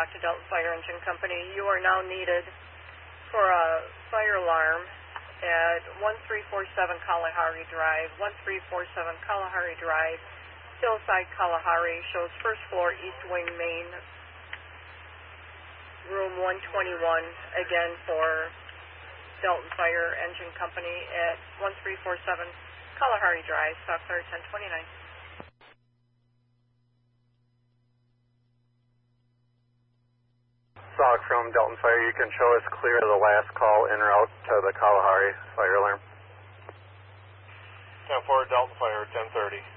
talk to Delton Fire Engine Company. You are now needed for a fire alarm at 1347 Kalahari Drive. 1347 Kalahari Drive, Hillside, Kalahari. Shows first floor, east wing, main, room 121. Again for Delton Fire Engine Company at 1347 Kalahari Drive, stock clear 1029. Stock from Delton Fire, you can show us clear the last call en route to the Kalahari fire alarm. 10-4 Delton Fire, 1030.